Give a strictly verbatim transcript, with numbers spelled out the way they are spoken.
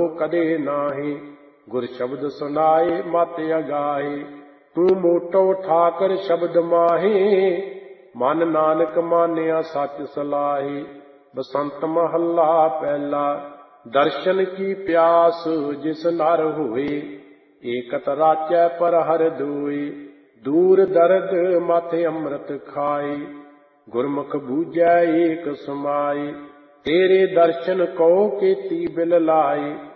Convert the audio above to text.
कदे नाहि। गुर शब्द सुनाए मत अगाहे, तू मोटो ठाकर शब्द माहे। मन नानक मानिया सच सलाहे। बसंत महला पहला। दर्शन की प्यास जिस नर होए, एकत राचै पर हर दोए। दूर दर्द मथ अमृत खाए, गुरमुख बूझै एक समाए। तेरे दर्शन को केती बिल लाए,